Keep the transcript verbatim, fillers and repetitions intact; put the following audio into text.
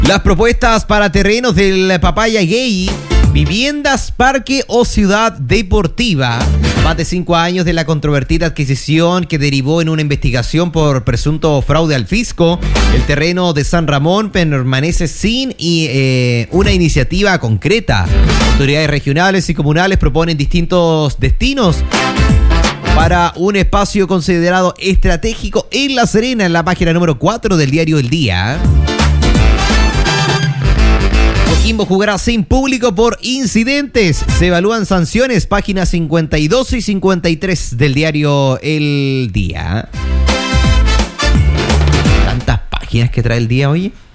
Las propuestas para terrenos del Papaya Gay, viviendas, parque o ciudad deportiva. Más de cinco años de la controvertida adquisición que derivó en una investigación por presunto fraude al fisco. El terreno de San Ramón permanece sin y, eh, una iniciativa concreta. Autoridades regionales y comunales proponen distintos destinos para un espacio considerado estratégico en La Serena, en la página número cuatro del diario El Día. Coquimbo jugará sin público por incidentes. Se evalúan sanciones, páginas cincuenta y dos y cincuenta y tres del diario El Día. Tantas páginas que trae El Día, oye.